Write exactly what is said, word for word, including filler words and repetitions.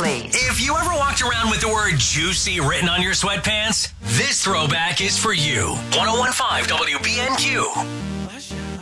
ways. If you ever walked around with the word juicy written on your sweatpants, this throwback is for you. one oh one point five W B N Q.